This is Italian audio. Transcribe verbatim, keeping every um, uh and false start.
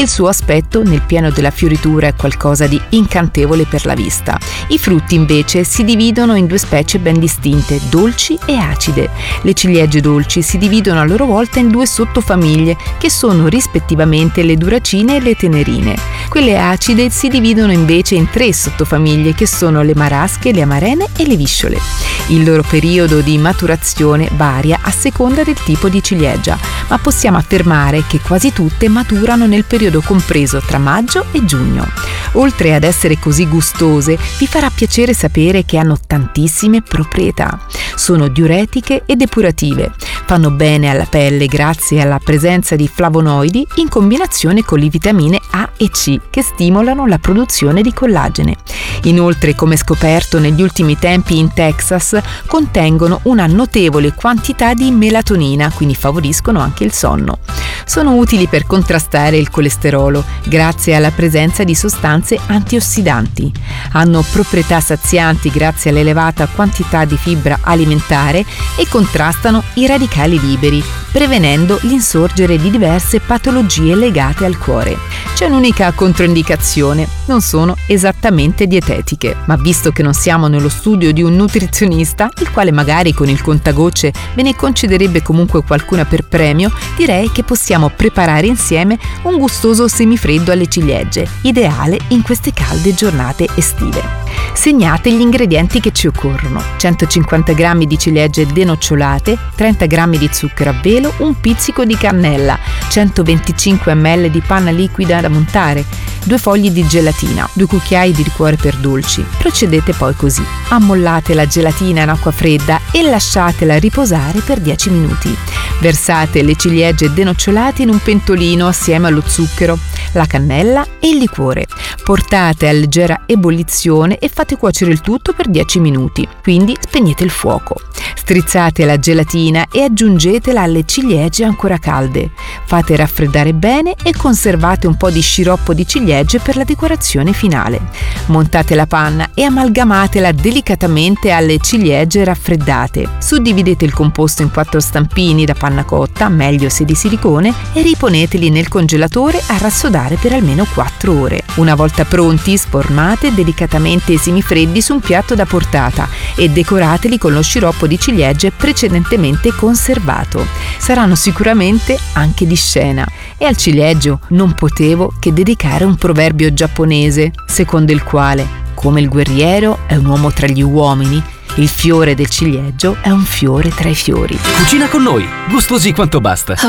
Il suo aspetto nel pieno della fioritura è qualcosa di incantevole per la vista. I frutti invece si dividono in due specie ben distinte, dolci e acide. Le ciliegie dolci si dividono a loro volta in due sottofamiglie che sono rispettivamente le duracine e le tenerine. Quelle acide si dividono invece in tre sottofamiglie che sono le marasche, le amarene e le visciole. Il loro periodo di maturazione varia a seconda del tipo di ciliegia, ma possiamo affermare che quasi tutte maturano nel periodo compreso tra maggio e giugno. Oltre ad essere così gustose, vi farà piacere sapere che hanno tantissime proprietà. Sono diuretiche e depurative. Fanno bene alla pelle grazie alla presenza di flavonoidi in combinazione con le vitamine A e C che stimolano la produzione di collagene. Inoltre, come scoperto negli ultimi tempi in Texas, contengono una notevole quantità di melatonina, quindi favoriscono anche il sonno. Sono utili per contrastare il colesterolo grazie alla presenza di sostanze antiossidanti. Hanno proprietà sazianti grazie all'elevata quantità di fibra alimentare e contrastano i radicali liberi, prevenendo l'insorgere di diverse patologie legate al cuore. C'è un'unica controindicazione: non sono esattamente dietetiche, ma visto che non siamo nello studio di un nutrizionista, il quale magari con il contagocce ve ne concederebbe comunque qualcuna per premio, direi che possiamo preparare insieme un gustoso semifreddo alle ciliegie, ideale in queste calde giornate estive. Segnate gli ingredienti che ci occorrono: centocinquanta grammi di ciliegie denocciolate, trenta grammi di zucchero a velo, un pizzico di cannella, centoventicinque millilitri di panna liquida da montare, due fogli di gelatina, due cucchiai di liquore per dolci. Procedete poi così: ammollate la gelatina in acqua fredda e lasciatela riposare per dieci minuti. Versate le ciliegie denocciolate in un pentolino assieme allo zucchero, la cannella e il liquore. Portate a leggera ebollizione e fate cuocere il tutto per dieci minuti, quindi spegnete il fuoco. Strizzate la gelatina e aggiungetela alle ciliegie ancora calde. Fate raffreddare bene e conservate un po' di sciroppo di ciliegie per la decorazione finale. Montate la panna e amalgamatela delicatamente alle ciliegie raffreddate. Suddividete il composto in quattro stampini da panna cotta, meglio se di silicone, e riponeteli nel congelatore a rassodare per almeno quattro ore. Una volta pronti, sformate delicatamente i semifreddi su un piatto da portata e decorateli con lo sciroppo di ciliegie precedentemente conservato. Saranno sicuramente anche di scena. E al ciliegio non potevo che dedicare un proverbio giapponese, secondo il quale, come il guerriero è un uomo tra gli uomini, il fiore del ciliegio è un fiore tra i fiori. Cucina con noi, gustosi quanto basta.